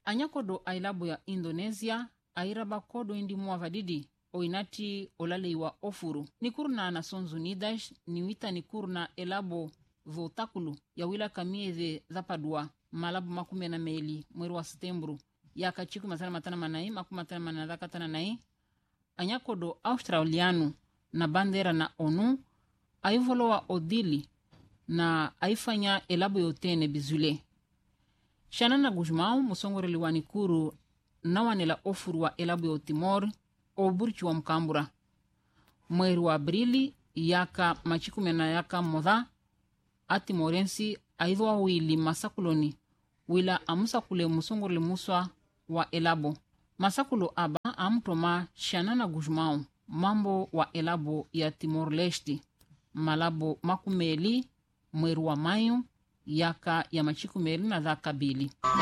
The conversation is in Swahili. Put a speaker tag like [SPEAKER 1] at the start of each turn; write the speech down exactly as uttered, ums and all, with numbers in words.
[SPEAKER 1] Anyakodo ailabu ya Indonesia airaba kodo indi muavadidi oinati olaleiwa ofuru. Nikurna na Nações Unidas niwita nikurna elabo votakulu ya wila kamieze zapadua malabu makume na meli mweri wa Setembro ya kachiku matana matana manai makume matana manadha katana nai. Anyakodo australiano na bandera na ONU aivolowa odili na aifanya elabo yotene bizule. Shanana Guzmão musongoreli wa Nikuru na wanela ofuru wa elabo yo Timor o burchi wa mkambura. Mweri wa Abrili yaka machikumena yaka modha atimorensi aidhwa wili masakuloni wila amusakule musongoreli muswa wa elabo. Masakulo aba amtoma Shanana Guzmão mambo wa elabo ya Timor Leste malabo makumeli mweri wa Mayu yaka ya machikumeli na dhaka bili.